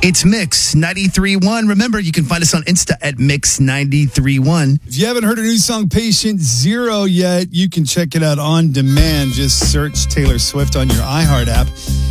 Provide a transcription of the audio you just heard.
It's Mix 93.1. Remember, you can find us on Insta at Mix 93.1. If you haven't heard her new song, Patient Zero, yet, you can check it out on demand. Just search Taylor Swift on your iHeart app.